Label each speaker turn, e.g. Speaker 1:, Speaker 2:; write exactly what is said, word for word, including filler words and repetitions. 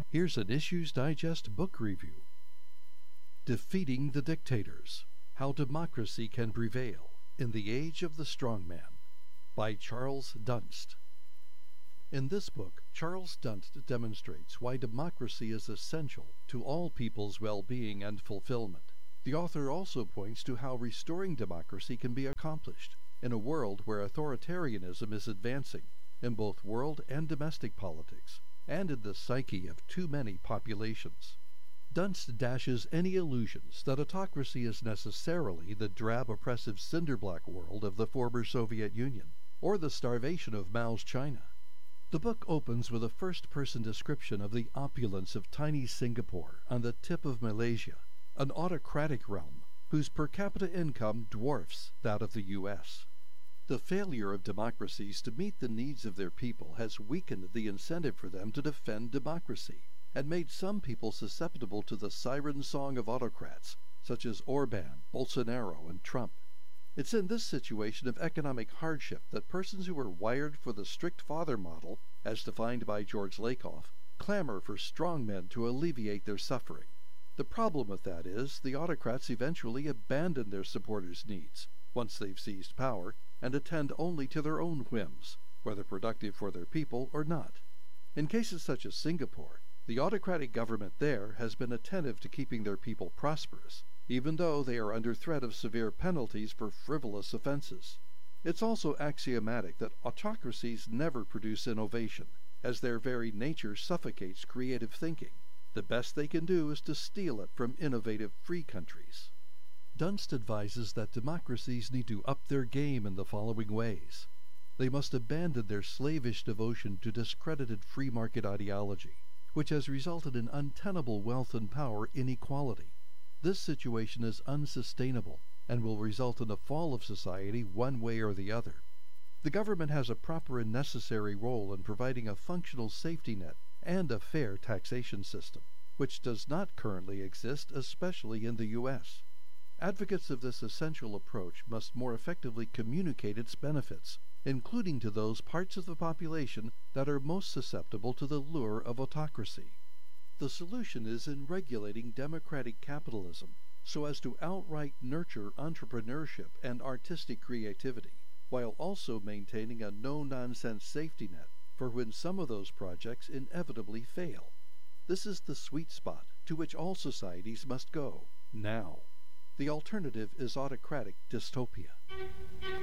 Speaker 1: Here's an Issues Digest book review. Defeating the Dictators: How Democracy Can Prevail in the Age of the Strongman, by Charles Dunst. In this book, Charles Dunst demonstrates why democracy is essential to all people's well-being and fulfillment. The author also points to how restoring democracy can be accomplished in a world where authoritarianism is advancing in both world and domestic politics, and in the psyche of too many populations. Dunst dashes any illusions that autocracy is necessarily the drab, oppressive cinderblock world of the former Soviet Union, or the starvation of Mao's China. The book opens with a first-person description of the opulence of tiny Singapore on the tip of Malaysia, an autocratic realm whose per capita income dwarfs that of the U S The failure of democracies to meet the needs of their people has weakened the incentive for them to defend democracy, and made some people susceptible to the siren song of autocrats, such as Orban, Bolsonaro, and Trump. It's in this situation of economic hardship that persons who are wired for the strict father model, as defined by George Lakoff, clamor for strongmen to alleviate their suffering. The problem with that is the autocrats eventually abandon their supporters' needs, once they've seized power, and attend only to their own whims, whether productive for their people or not. In cases such as Singapore, the autocratic government there has been attentive to keeping their people prosperous, even though they are under threat of severe penalties for frivolous offenses. It's also axiomatic that autocracies never produce innovation, as their very nature suffocates creative thinking. The best they can do is to steal it from innovative free countries. Dunst advises that democracies need to up their game in the following ways. They must abandon their slavish devotion to discredited free market ideology, which has resulted in untenable wealth and power inequality. This situation is unsustainable and will result in the fall of society one way or the other. The government has a proper and necessary role in providing a functional safety net and a fair taxation system, which does not currently exist, especially in the U S Advocates of this essential approach must more effectively communicate its benefits, including to those parts of the population that are most susceptible to the lure of autocracy. The solution is in regulating democratic capitalism so as to outright nurture entrepreneurship and artistic creativity, while also maintaining a no-nonsense safety net for when some of those projects inevitably fail. This is the sweet spot to which all societies must go, now. The alternative is autocratic dystopia.